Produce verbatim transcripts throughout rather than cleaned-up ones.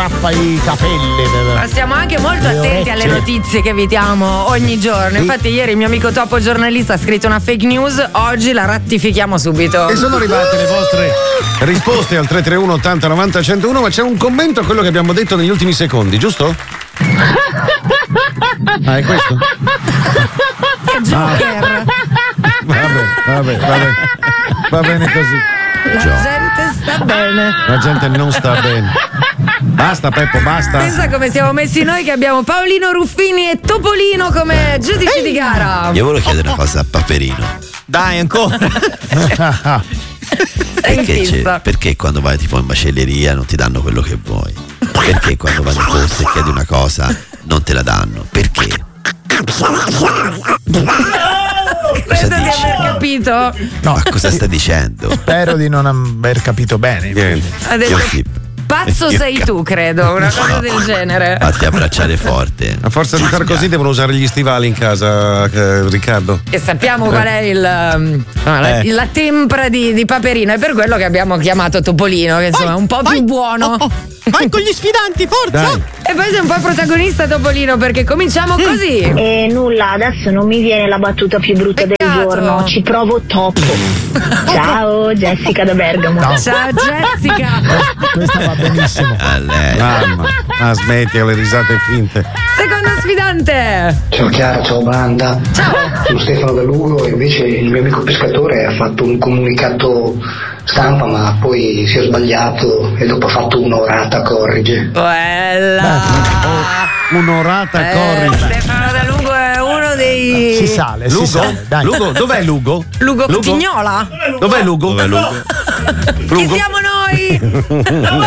strappa i capelli. Ma siamo anche molto Le attenti orecchie. alle notizie che evitiamo ogni giorno. Infatti ieri il mio amico Topo giornalista ha scritto una fake news, oggi la rattifichiamo subito. E sono arrivate le vostre risposte al tre tre uno ottanta novanta centouno, ma c'è un commento a quello che abbiamo detto negli ultimi secondi, giusto? Ah, è questo? Che Joker! Vabbè, vabbè, vabbè. Va bene così. La gente sta bene. La gente non sta bene. Basta Peppo, basta. Pensa come siamo messi noi, che abbiamo Paolino Ruffini e Topolino come giudici di gara. Io volevo chiedere una cosa a Paperino. Dai, ancora. Sei in Perché, c'è- fissa. perché quando vai tipo in macelleria non ti danno quello che vuoi? Perché quando vai in posto e chiedi una cosa non te la danno? Perché? Credo di dici? aver capito. No, Ma cosa stai dicendo? spero di non aver capito bene. Niente. Ha detto, Io sì. pazzo Io sei ca- tu, credo, una cosa del genere. Fatti abbracciare forte. A forza di far così devono usare gli stivali in casa, eh, Riccardo. E sappiamo qual è il, um, no, la, Eh. la tempra di, di Paperino, è per quello che abbiamo chiamato Topolino, che insomma è un po' Vai, più buono. oh, oh, vai con gli sfidanti, forza! Dai. E poi sei un po' protagonista, Topolino, perché cominciamo così. E nulla, adesso non mi viene la battuta più brutta del Peccato. giorno, ci provo troppo. Ciao, Jessica da Bergamo. Ciao Jessica. Questa va benissimo. A lei. Mamma, ah, smetti con le risate finte. Secondo sfidante. Ciao Chiara, ciao banda. Sono Stefano da Lugo e invece il mio amico pescatore ha fatto un comunicato stampa ma poi si è sbagliato e dopo ha fatto un'orata corrige. Bella. Un'orata Eh, corrige. Stefano da Lugo è uno dei Si sale, si Lugo? sale. Dai. Lugo? Dov'è Lugo? Lugo Cotignola. Dov'è Lugo? Dov'è Lugo? Chi siamo noi?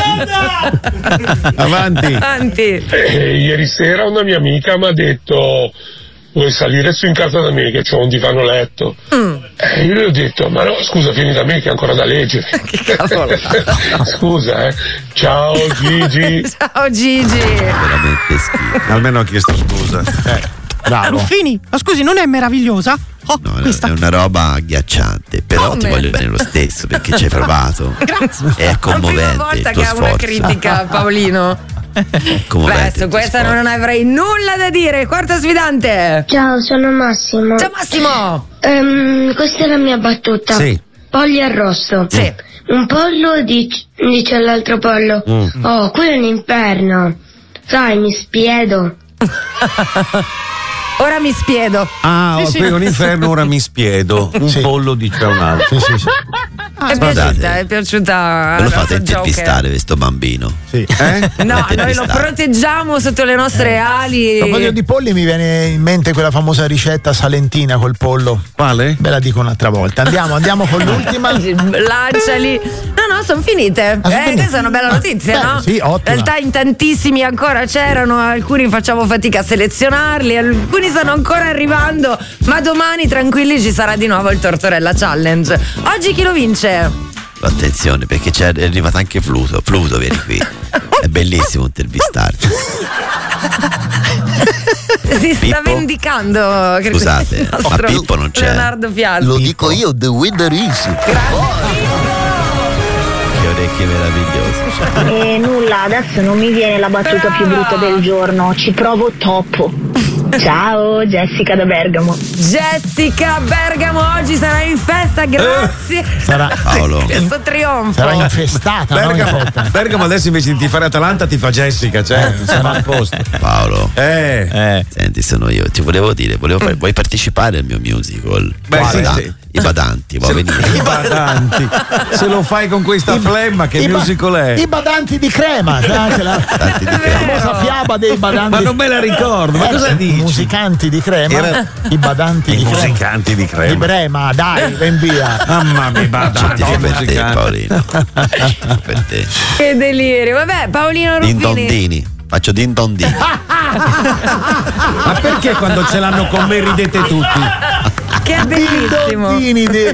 Avanti. Avanti. Eh, ieri sera una mia amica mi ha detto: vuoi salire su in casa da me che c'ho un divano letto? Mm. Eh, io le ho detto: ma no, scusa, vieni da me che è ancora da leggere. Che cavolo. Scusa, eh. Ciao Gigi. Ciao Gigi. Veramente schifo. Almeno ha chiesto scusa. Eh, bravo. Ruffini, ma scusi, non è meravigliosa? Oh, No, questa. è una roba agghiacciante, però Come? ti voglio bene lo stesso perché ci hai provato. Grazie. È La prima commovente volta il tuo che ha una sforzo. critica, Paolino. Beh, Commovente su il tuo questa sforzo. non avrei nulla da dire. Quarto sfidante. Ciao, sono Massimo. Ciao Massimo. Ehm, questa è la mia battuta. Sì. Polli arrosto. Sì. Un pollo dice, dice all'altro pollo: oh, quello è un inferno. Sai, mi spiedo. Ora mi spiedo. Ah, Sì, ho sì. qui un inferno, ora mi spiedo. Un Sì. pollo dice a un altro. Sì, sì, sì. È guardate. piaciuta, è piaciuta. Ve al lo fate nostro intervistare Joker. questo bambino? Sì. Eh? No, noi lo intervistare. proteggiamo sotto le nostre ali. A proposito di polli mi viene in mente quella famosa ricetta salentina col pollo. Quale? Ve la dico un'altra volta. Andiamo, andiamo con l'ultima. Lanciali. No, no, sono finite. Ah, sono eh, finite? questa è una bella Ah, notizia, beh, no? sì, ottima. In realtà in tantissimi ancora c'erano, alcuni facciamo fatica a selezionarli, alcuni stanno ancora arrivando, ma domani tranquilli ci sarà di nuovo il Tortorella Challenge. Oggi chi lo vince? Attenzione perché c'è, è arrivato anche Pluto. Pluto, vieni qui. È bellissimo intervistarti. Si sta Pippo? vendicando. credo, Scusate, il ma nostro Pippo non c'è. Leonardo Fialzi. Lo dico io, the winner is. Che orecchie meravigliose. E nulla, adesso non mi viene la battuta più brutta del giorno, ci provo troppo. Ciao, Jessica da Bergamo. Jessica Bergamo oggi sarà in festa, grazie. Sarà, Paolo. Questo trionfo. sarà infestata, no? Bergamo, In fetta. Bergamo adesso invece di tifare Atalanta ti fa Jessica, cioè sarà a posto. Paolo. Eh. Eh. Senti, sono io. Ti volevo dire, volevo, vuoi partecipare al mio musical? Beh, I sì, Badan- sì. I badanti, vuoi I venire? badanti. Se lo fai con questa flemma, che I ba- musical è? I badanti di crema, sai anche la Badanti di la crema. famosa fiaba dei badanti. Ma non me la ricordo, ma Eh, cosa i dici? musicanti di crema, Era- i badanti I di crema. musicanti di Di crema. Brema, dai, ven via. Mamma mia, badanti, Certifico per te, musicanti. Paolino. Certifico per te. Che delirio. Vabbè, Paolino Din Ruffini. dondini. Faccio din dondini. Ma perché quando ce l'hanno con me ridete tutti? Che è bellissimo. Dondini di-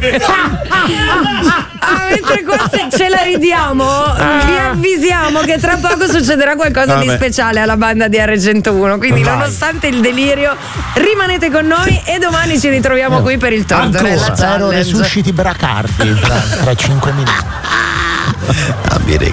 Ah, mentre qua se ce la ridiamo, vi avvisiamo che tra poco succederà qualcosa di Vabbè. speciale alla banda di erre centouno. Quindi, Vai. nonostante il delirio, rimanete con noi e domani ci ritroviamo qui per il Tortorella Spero Challenge. resusciti Bracardi tra, tra cinque minuti. Ah, mi